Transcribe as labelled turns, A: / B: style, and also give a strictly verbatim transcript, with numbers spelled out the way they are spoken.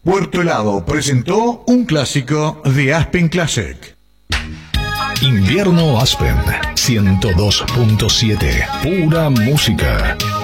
A: Puerto Helado presentó un clásico de Aspen Classic.
B: Invierno Aspen ciento dos punto siete. Pura música.